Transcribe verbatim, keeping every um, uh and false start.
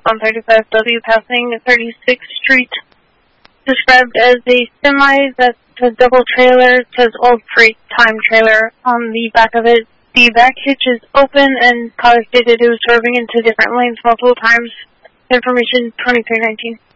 one thirty-five W passing thirty-sixth Street. Described as a semi that's a double trailer. It says old freight time trailer on the back of it. The back hitch is open and caller stated it was swerving into different lanes multiple times. Information twenty-three nineteen.